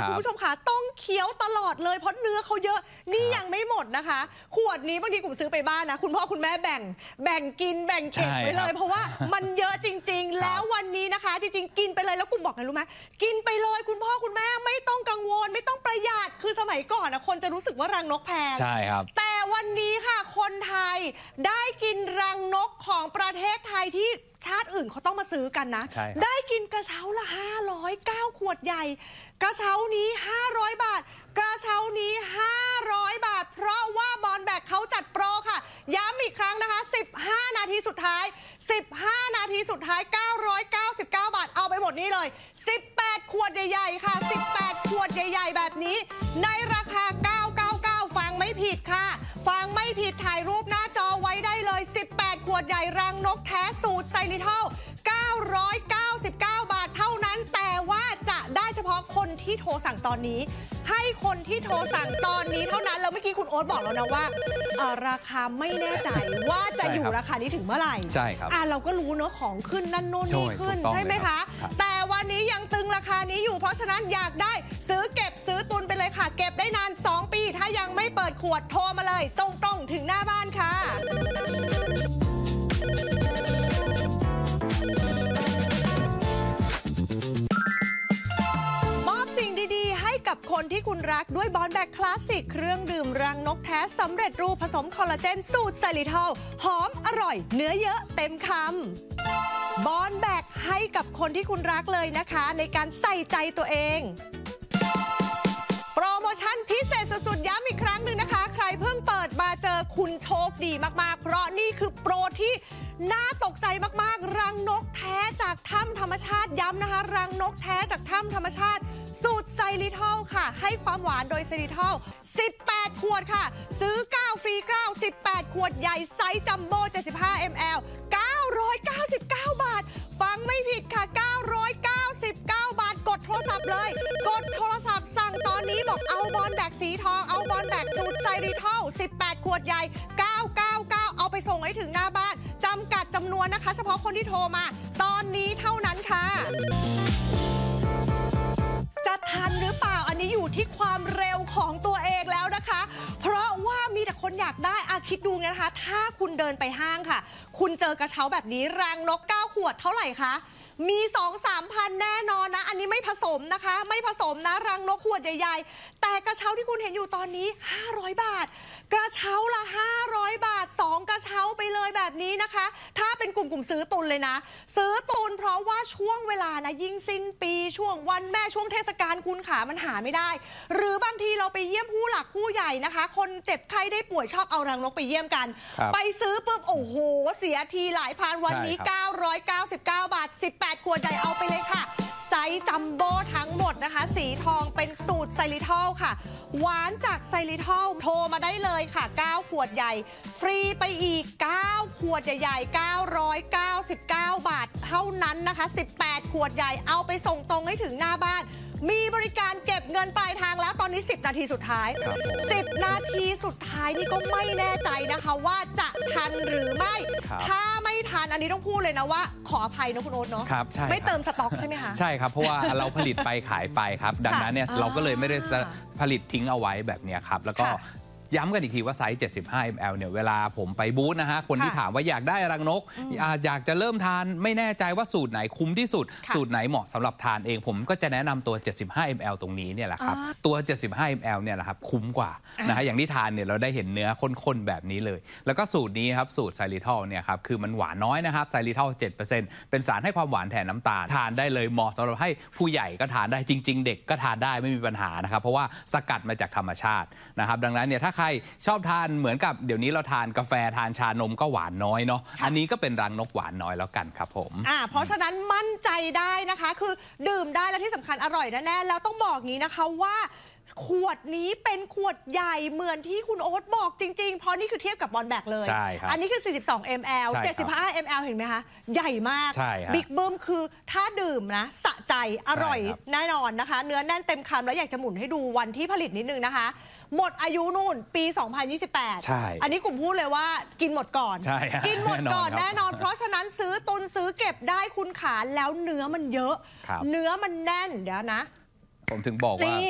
คุณผู้ชมค่ะต้องเคี้ยวตลอดเลยเพราะเนื้อเขาเยอะนี่ยังไม่หมดนะคะขวดนี้บางทีกลุ่มซื้อไปบ้านนะคุณพ่อคุณแม่แบ่งกินแบ่งเก็บไปเลยเพราะว่ามันเยอะจริงๆแล้ววันนี้นะคะจริงๆกินไปเลยแล้วกลุ่มบอกกันรู้ไหมกินไปเลยคุณพ่อคุณแม่ไม่ต้องกังวลไม่ต้องประหยัดคือสมัยก่อนนะคนจะรู้สึกว่ารังนกแพงใช่ครับแต่วันนี้ค่ะคนไทยได้กินรังนกของประเทศไทยที่ชาติอื่นเขาต้องมาซื้อกันนะได้กินกระเช้าละ509ขวดใหญ่กระเช้านี้500 บาทกระเช้านี้500 บาทเพราะว่าบอลแบกเขาจัดโปรค่ะย้ำอีกครั้งนะคะ15 นาทีสุดท้าย15 นาทีสุดท้าย999 บาทเอาไปหมดนี่เลย18 ขวดใหญ่ๆค่ะ18 ขวดใหญ่ๆแบบนี้ในราคา999ฟังไม่ผิดค่ะฟังไม่ผิดถ่ายรูปหน้าจอไว้ได้เลย18 ขวดใหญ่รังนกแท้สูตรไซริทัล999 บาทเท่านั้นแต่ว่าจะได้เฉพาะคนที่โทรสั่งตอนนี้ให้คนที่โทรสั่งตอนนี้เท่านั้นแล้วเมื่อกี้คุณโอ๊ตบอกแล้วนะว่าราคาไม่แน่ใจว่าจะอยู่ราคานี้ถึงเมื่อไหร่ใช่ครับเราก็รู้เนอะของขึ้นนั่นโน่นนี่ขึ้นใช่ไหมคะแต่วันนี้ยังตึงราคานี้อยู่เพราะฉะนั้นอยากได้ซื้อเก็บซื้อตุนไปเลยค่ะเก็บได้นาน2 ปีถ้ายังไม่เปิดขวดโทรมาเลยส่งตรงถึงหน้าบ้านค่ะกับคนที่คุณรักด้วยบอลแบกคลาสสิกเครื่องดื่มรังนกแท้สำเร็จรูปผสมคอลลาเจนสูตรไซริทัลหอมอร่อยเนื้อเยอะเต็มคำบอลแบกให้กับคนที่คุณรักเลยนะคะในการใส่ใจตัวเองโปรโมชั่นพิเศษสุดๆย้ำอีกครั้งหนึ่งนะคะใครเพิ่งเปิดมาเจอคุณโชคดีมากๆเพราะนี่คือโปรที่น่าตกใจมากๆรังนกแท้จากถ้ำธรรมชาติย้ำนะคะรังนกแท้จากถ้ำธรรมชาติสูตรไซริทัลค่ะให้ความหวานโดยไซริทัล18 ขวดค่ะซื้อ9ฟรี9 18 ขวดใหญ่ไซส์จัมโบ้75 ml 999 บาทฟังไม่ผิดค่ะ999 บาทกดโทรศัพท์เลยกดโทรศัพท์สั่งตอนนี้บอกเอาบอลแบกสีทองเอาบอลแบกสูตรไซริทัล18 ขวดใหญ่999เอาไปส่งให้ถึงหน้าบ้านจำกัดจำนวนนะคะเฉพาะคนที่โทรมาตอนนี้เท่านั้นค่ะจะทันหรือเปล่าอันนี้อยู่ที่ความเร็วของตัวเองแล้วนะคะเพราะว่ามีแต่คนอยากได้คิดดูนะคะถ้าคุณเดินไปห้างค่ะคุณเจอกระเช้าแบบนี้รังนก9 ขวดเท่าไหร่คะมี 2-3 พันแน่นอนนะอันนี้ไม่ผสมนะคะไม่ผสมนะรังนกขวดใหญ่ๆแต่กระเช้าที่คุณเห็นอยู่ตอนนี้500 บาทกระเช้าละ500 บาท2 กระเช้าไปเลยแบบนี้นะคะถ้าเป็นกลุ่มซื้อตุนเลยนะซื้อตุนเพราะว่าช่วงเวลานะยิ่งสิ้นปีช่วงวันแม่ช่วงเทศกาลคุณขามันหาไม่ได้หรือบางทีเราไปเยี่ยมผู้หลักผู้ใหญ่นะคะคนเจ็บไข้ได้ป่วยชอบเอารังนกไปเยี่ยมกันไปซื้อปุ๊บโอ้โหเสียทีหลายพันวันนี้999 บาท18 ขวดใหญ่เอาไปเลยค่ะไซส์จัมโบ้ทั้งหมดนะคะสีทองเป็นสูตรไซริทัลค่ะหวานจากไซริทัลโทรมาได้เลยค่ะ9 ขวดใหญ่ฟรีไปอีก9 ขวดใหญ่ๆ999 บาทเท่านั้นนะคะ18 ขวดใหญ่เอาไปส่งตรงให้ถึงหน้าบ้านมีบริการเก็บเงินปลายทางแล้วตอนนี้10 นาทีสุดท้าย10 นาทีสุดท้ายนี่ก็ไม่แน่ใจนะคะว่าจะทันหรือไม่ถ้าไม่ทันอันนี้ต้องพูดเลยนะว่าขออภัยนะคุณโอ๊ตเนาะไม่เติมสต็อกใช่ไหมคะใช่ครับเพราะว่าเราผลิตไปขายไปครับดังนั้นเนี่ยเราก็เลยไม่ได้ผลิตทิ้งเอาไว้แบบนี้ครับแล้วก็ย้ำกันอีกทีว่าไซส์75 ml เนี่ยเวลาผมไปบูธนะฮะคนที่ถามว่าอยากได้รังนกอยากจะเริ่มทานไม่แน่ใจว่าสูตรไหนคุ้มที่สุดสูตรไหนเหมาะสำหรับทานเองผมก็จะแนะนำตัว75 ml ตรงนี้เนี่ยแหละครับตัว75 ml เนี่ยแหละครับคุ้มกว่านะฮะอย่างที่ทานเนี่ยเราได้เห็นเนื้อข้นๆแบบนี้เลยแล้วก็สูตรนี้ครับสูตรไซริทัลเนี่ยครับคือมันหวานน้อยนะครับไซริทัล 7% เป็นสารให้ความหวานแทนน้ำตาลทานได้เลยเหมาะสำหรับให้ผู้ใหญ่ก็ทานได้จริงๆเด็กก็ทานได้ไม่มีปัญหานะครับเพราะว่าสกัดมาจากธรรมชาตินะครับดังนั้นเนี่ยถ้าใครชอบทานเหมือนกับเดี๋ยวนี้เราทานกาแฟทานชานมก็หวานน้อยเนาะอันนี้ก็เป็นรังนกหวานน้อยแล้วกันครับผมเพราะฉะนั้นมั่นใจได้นะคะคือดื่มได้และที่สำคัญอร่อยแน่ๆแล้วต้องบอกงี้นะคะว่าขวดนี้เป็นขวดใหญ่เหมือนที่คุณโอ๊ตบอกจริงๆเพราะนี่คือเทียบกับบอลแบกเลยใช่ครับอันนี้คือ42 ml 75 ml เห็นไหมคะใหญ่มากบิ๊กเบิ้มคือถ้าดื่มนะสะใจอร่อยแน่นอนนะคะเนื้อแน่นเต็มคำแล้วอยากจะหมุนให้ดูวันที่ผลิตนิดนึงนะคะหมดอายุนู่นปี 2028 ใช่อันนี้กลุ่มพูดเลยว่ากินหมดก่อนกินหมดก่อนแน่นอนเพราะฉะนั้นซื้อตุนซื้อเก็บได้คุณขาแล้วเนื้อมันเยอะเนื้อมันแน่นเดี๋ยวนะผมถึงบอกว่า